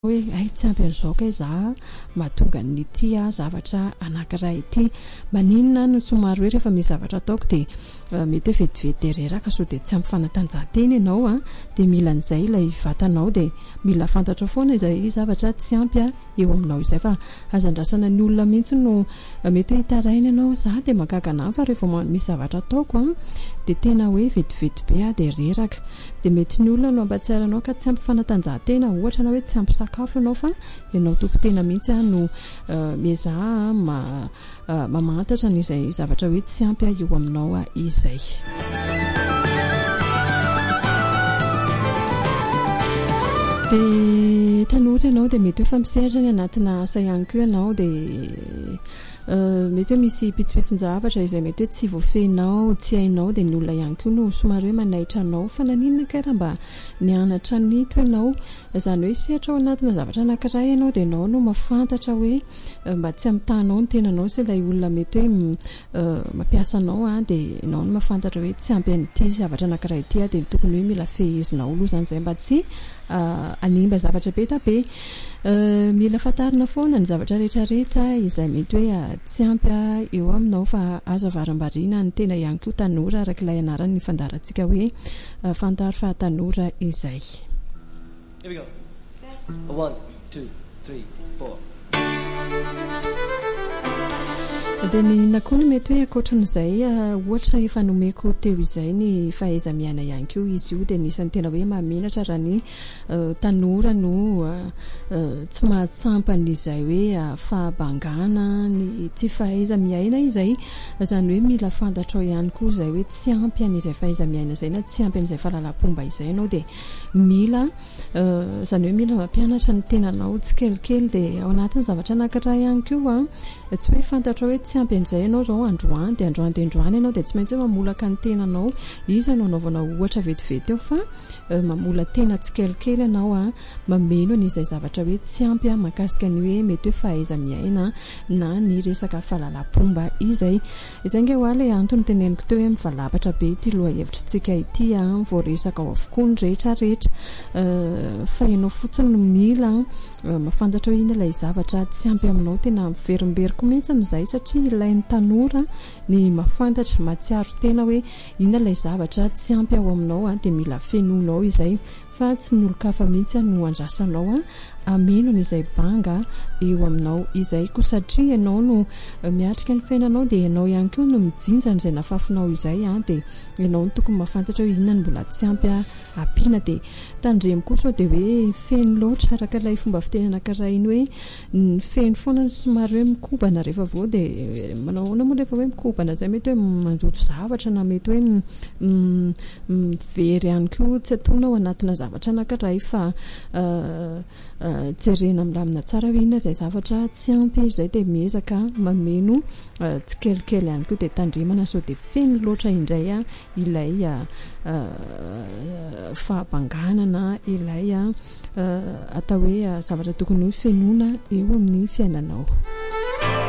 hoe ay tsy ampy an'izao kay za mahatonga ny ity zavatra anankiray ity, maninona no somary hoe rehefa misy zavatra ataoko dia mety hoe vetivety reraka so dia tsy ampy fanatanjahantena ianao dia mila an'izay ilay vatanao dia mila fantatra foana izay zavatra tsy ampy eo aminao izay, fa azandrasana ny olona mihitsy no mety hoe hitaraina ianao za dia mahakakana fa rehefa misy zavatra ataoko dia tena hoe vetivety be dia reraka, dia mety ny olona no ampatsiara anao ka tsy ampy fanatanjahantena, ohatra na hoe tsy ampy sakafo ianao fa ianao tompon-tena mihitsy no mizaha mamantatra n'izay zavatra hoe tsy ampy eo aminao izay. Dia tanora ianao dia mety hoe fampisehotra ny anatina asa ihany koa ianao dia mety hoe misy pitsoitsin-javatra izay mety hoe tsy voafehinao, tsy hainao dia ny olona ihany koa no somary hoe manaitra anao fa naninona kay raha mba nianatra nito ianao, izany hoe sehatra ao anatina zavatra anankiray ianao dia ianao no mahafantatra hoe mba tsy amitahanao ny tenanao sy ilay olona mety hoe mampiasa anao dia ianao no mahafantatra hoe tsy ampy an'ity zavatra anankiray ity dia tokony hoe mila fehizinao aloha izany izay mba tsy animba zavatra be tabe. Mila fantarina foana ny zavatra rehetrarehetra izay mety hoe tsy ampy eo aminao fa aza varam-bariana ny tena ihany koa tanora araka ilay anarany fandarantsika hoe fantaro fa tanora izay. Here we go. 1, 2, 3, 4. Dia ny inona no mety hoe ankoatran'izay ohatra efa nomeko teo izay ny fahaiza-miaina ihany koa izy io dia nisan'ny tena hoe mahamenatra raha ny tanora no tsy mahatsampy an'izay hoe fahabangana ny tsy fahaiza-miaina izay, izany hoe mila fantatrao ihany koa izay hoe tsy ampy an'izay fahaiza-miaina izay na tsy ampy an'izay fahalalam-pomba izay ianao dia mila izany hoe mila mampianatra ny tenanao tsikelikely dia ao anatin'ny zavatra anankiray ihany koa tsy hoe fantatra hoe tsy ampy an'izay ianao zao androany dia androany dia androany ianao dia tsy maintsy hoe mamolaka ny tenanao, izy no anaovana ohatra vetivety eo fa mamola tena tsikelikely ianao mameno an'izay zavatra hoe tsy ampy mahakasika ny hoe mety hoe fahaiza-miaina na ny resaka fahalalam-pomba izay. Izay nge hoa ilay antony teneniko teo hoe mivalapatra be ity loha hevitrintsika ity voaresaka ao avokoa ny rehetrarehetra fa ianao fotsiny no mila mafantatra hoe ina ilay zavatra tsy ampy aminao, tena miverimberiko mihitsy izay satria ilain'ny tanora ny mafantatra matsiaro tena hoe ina ilay zavatra tsy ampy ao aminao dia mila fenonao izay fa tsy nolokafa mihitsy no andrasanao ameno n'izay banga eo aminao izay koa satria ianao no miatrika ny fiainanao dia ianao ihany koa no mijinja n'izay nafafinao izay dia ianao no tokony mahafantatra hoe inona ny mbola tsy ampy ampiana dia tandremo kosa dia hoe feno loatra araka ilay fomba fiteny anankiray iny hoe ny feno foana somary hoe mikobana rehefa vao dia manao ahoana moa rehefa hoe mikobana izay mety hoe manjoto zavatra na mety hoe mivery ihany koa tsy atona ao anatina zavatra anankiray fa jerena milamina tsara hoe inona izay zavatra tsy ampy izay dia miezaka mameno tsikelikely ihany koa dia tandremana so dia feno loatra indray ilay fahabanganana ilay atao hoe zavatra tokony ho fenona eo amin'ny fiainanao.